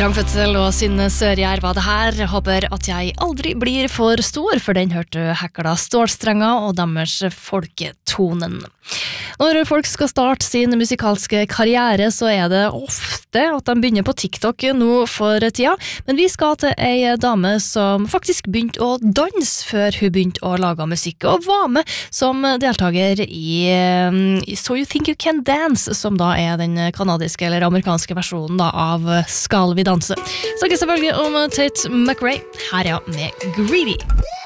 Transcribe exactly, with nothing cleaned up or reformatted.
Trangfødsel og Synne Sørgjær var det her. Håper at jeg aldri blir for stor, for den hørte Hekla Stålstrenger og deres folketonen. Når folk skal starte sin musikalske karriere, så er det ofte at de begynner på TikTok nå for tida, men vi skal til ei dame som faktisk begynte å danse før hun begynte å lage musikk, og var med som deltaker i, i So You Think You Can Dance, som da er den kanadiske eller amerikanske versjonen da, av Skal vi danse. Snakker selvfølgelig om Tate McRae, her ja, med Greedy.